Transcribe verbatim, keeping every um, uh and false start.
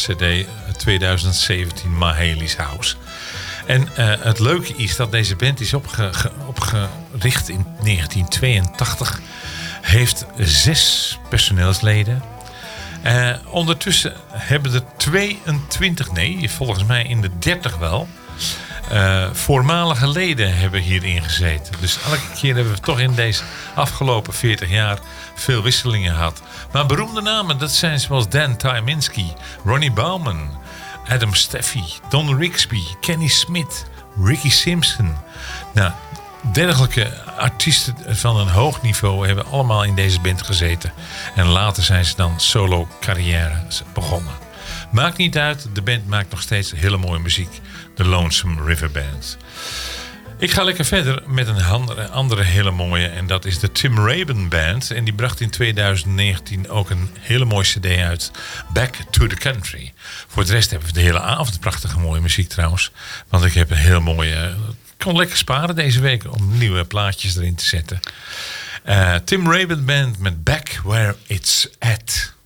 cd twintig zeventien Mahalia House. En uh, het leuke is dat deze band is opge, ge, opgericht in negentien tweeëntachtig. Heeft zes personeelsleden. Uh, ondertussen hebben er tweeëntwintig, nee, volgens mij in de dertig wel... Uh, voormalige leden hebben hierin gezeten. Dus elke keer hebben we toch in deze afgelopen veertig jaar veel wisselingen gehad. Maar beroemde namen, dat zijn zoals Dan Tyminski, Ronnie Bauman, Adam Steffey, Don Rigsby, Kenny Smith, Ricky Simpson. Nou, dergelijke artiesten van een hoog niveau hebben allemaal in deze band gezeten. En later zijn ze dan solo carrière begonnen. Maakt niet uit, de band maakt nog steeds hele mooie muziek. De Lonesome River Band. Ik ga lekker verder met een andere, andere hele mooie. En dat is de Tim Raven Band. En die bracht in twintig negentien ook een hele mooie cd uit. Back to the Country. Voor de rest hebben we de hele avond prachtige mooie muziek trouwens. Want ik heb een heel mooie... Ik kon lekker sparen deze week om nieuwe plaatjes erin te zetten. Uh, Tim Raven Band met Back Where It's At.